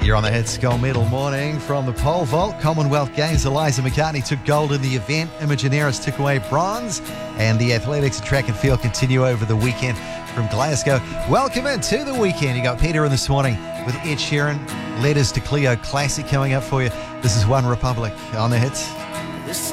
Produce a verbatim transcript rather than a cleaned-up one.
You're on the Hits Gold Medal morning from the pole vault. Commonwealth Games, Eliza McCartney took gold in the event. Imogen Harris took away bronze. And the athletics and track and field continue over the weekend from Glasgow. Welcome into the weekend. You got Peter in this morning with Ed Sheeran. Letters to Cleo Classic coming up for you. This is One Republic on the Hits.